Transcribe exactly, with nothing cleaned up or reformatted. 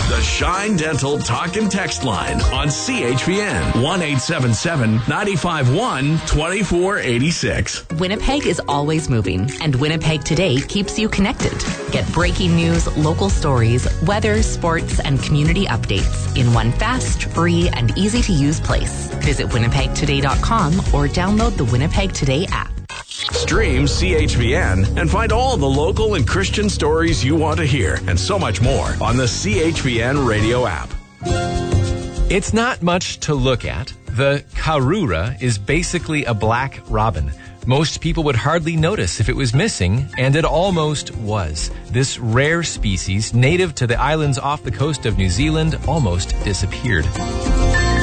The Shine Dental Talk and Text Line on C H P N. one eight seven seven, nine five one, two four eight six. Winnipeg is always moving, and Winnipeg Today keeps you connected. Get breaking news, local stories, weather, sports, and community updates in one fast, free, and easy-to-use place. Visit winnipeg today dot com or download the Winnipeg Today app. Stream C H P N and find all the local and Christian stories you want to hear and so much more on the C H P N radio app. It's not much to look at. The Karura is basically a black robin. Most people would hardly notice if it was missing, and it almost was. This rare species, native to the islands off the coast of New Zealand, almost disappeared.